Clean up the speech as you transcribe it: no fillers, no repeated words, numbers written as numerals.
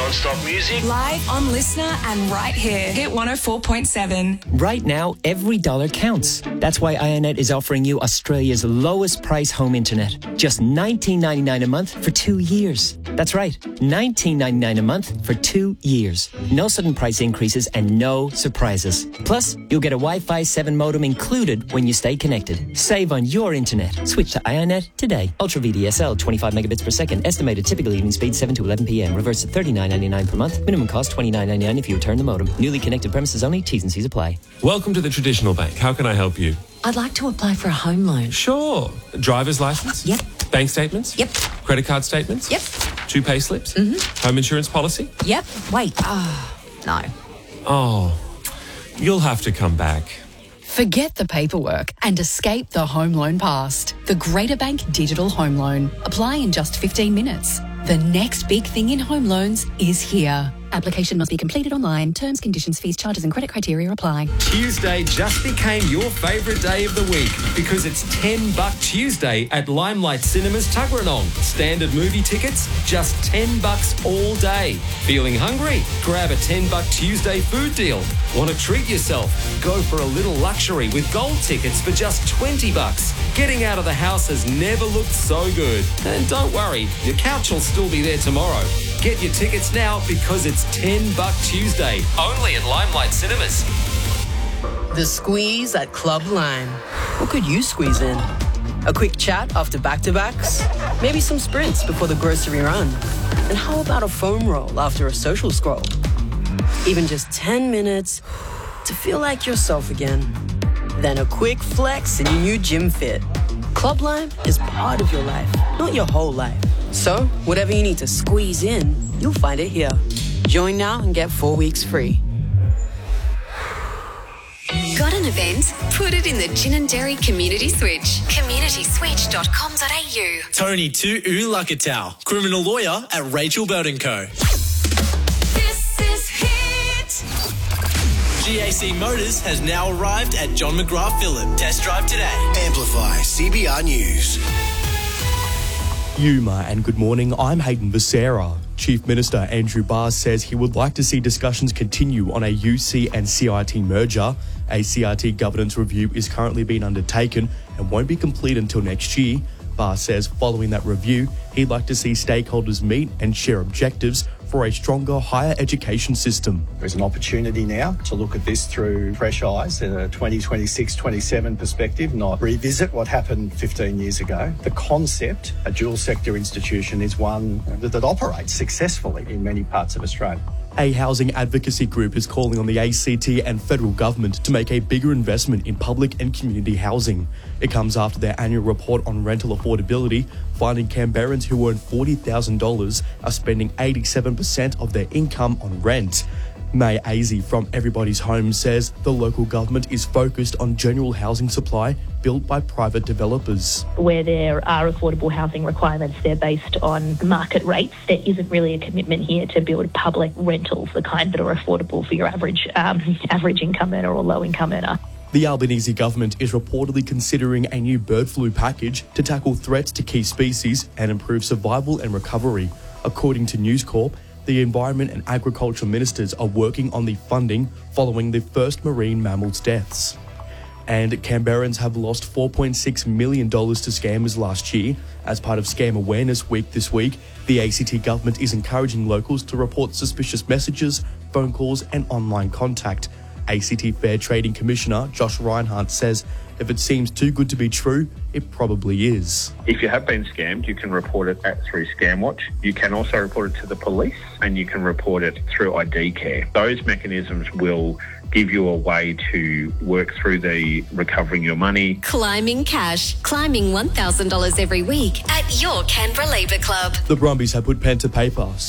non-stop music. Live on Listener and right here. Hit 104.7. Right now, every dollar counts. That's why IONET is offering you Australia's lowest price home internet. Just $19.99 a month for 2 years. That's right, $19.99 a month for 2 years. No sudden price increases and no surprises. Plus, you'll get a Wi-Fi 7 modem included when you stay connected. Save on your internet. Switch to IONET today. Ultra VDSL, 25 megabits per second. Estimated typical evening speed 7 to 11 p.m. Reverse at $39.99 per month. Minimum cost $29.99 if you return the modem. Newly connected premises only. T's and C's apply. Welcome to the Traditional Bank. How can I help you? I'd like to apply for a home loan. Sure. Driver's license? Yep. Bank statements? Yep. Credit card statements? Yep. 2 pay slips? Mm-hmm. Home insurance policy? Yep. Wait. No. Oh, you'll have to come back. Forget the paperwork and escape the home loan past. The Greater Bank Digital Home Loan. Apply in just 15 minutes. The next big thing in home loans is here. Application must be completed online. Terms, conditions, fees, charges and credit criteria apply. Tuesday just became your favourite day of the week because it's $10 Tuesday at Limelight Cinemas Tuggeranong. Standard movie tickets, just $10 all day. Feeling hungry? Grab a $10 Tuesday food deal. Want to treat yourself? Go for a little luxury with gold tickets for just $20. Getting out of the house has never looked so good. And don't worry, your couch will still be there tomorrow. Get your tickets now because it's $10 Tuesday, only at Limelight Cinemas. The Squeeze at Club Lime. What could you squeeze in? A quick chat after back-to-backs? Maybe some sprints before the grocery run? And how about a foam roll after a social scroll? Even just 10 minutes to feel like yourself again. Then a quick flex in your new gym fit. Club Lime is part of your life, not your whole life. So, whatever you need to squeeze in, you'll find it here. Join now and get 4 weeks free. Got an event? Put it in the Gin and Dairy Community Switch. communityswitch.com.au. Tony to Ulakatau, criminal lawyer at Rachel Burton Co. This is Hit. GAC Motors has now arrived at John McGrath Phillip. Test drive today. Amplify CBR News. Yuma and good morning, I'm Hayden Becerra. Chief Minister Andrew Barr says he would like to see discussions continue on a UC and CRT merger. A CRT governance review is currently being undertaken and won't be complete until next year. Barr says following that review, he'd like to see stakeholders meet and share objectives for a stronger higher education system. There's an opportunity now to look at this through fresh eyes in a 2026-27 perspective, not revisit what happened 15 years ago. The concept, a dual sector institution, is one that operates successfully in many parts of Australia. A housing advocacy group is calling on the ACT and federal government to make a bigger investment in public and community housing. It comes after their annual report on rental affordability, finding Canberrans who earn $40,000 are spending 87% of their income on rent. May Azy from Everybody's Home says the local government is focused on general housing supply built by private developers. Where there are affordable housing requirements, they're based on market rates. There isn't really a commitment here to build public rentals, the kind that are affordable for your average income earner or low income earner. The Albanese government is reportedly considering a new bird flu package to tackle threats to key species and improve survival and recovery. According to News Corp, the Environment and Agriculture Ministers are working on the funding following the first marine mammals deaths. And Canberrans have lost $4.6 million to scammers last year. As part of Scam Awareness Week this week, the ACT government is encouraging locals to report suspicious messages, phone calls and online contact. ACT Fair Trading Commissioner Josh Reinhardt says if it seems too good to be true, it probably is. If you have been scammed, you can report it through Scamwatch. You can also report it to the police and you can report it through ID Care. Those mechanisms will give you a way to work through the recovering your money. Climbing cash. Climbing $1,000 every week at your Canberra Labour Club. The Brumbies have put pen to paper.